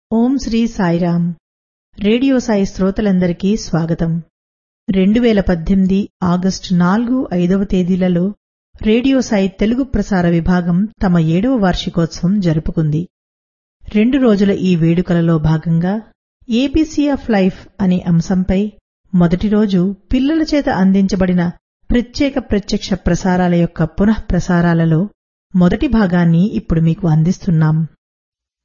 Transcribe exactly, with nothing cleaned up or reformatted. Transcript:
ఓం Shri Sairam. Radio Sai శ్రోతలందరికీ స్వాగతం. రెండు వేల పద్దెనిమిది ఆగస్టు నాలుగు ఐదవ తేదీలలో రేడియో సాయి తెలుగు ప్రసార విభాగం తమ ఏడవ వార్షికోత్సవం జరుపుకుంది. రెండు రోజుల ఈ వేడుకలలో భాగంగా ఏబీసీ ఆఫ్ లైఫ్ అనే అంశంపై మొదటి రోజు పిల్లల చేత అందించబడిన ప్రత్యేక ప్రత్యక్ష ప్రసారాల యొక్క పునః ప్రసారాలలో మొదటి భాగాన్ని ఇప్పుడు మీకు అందిస్తున్నాం.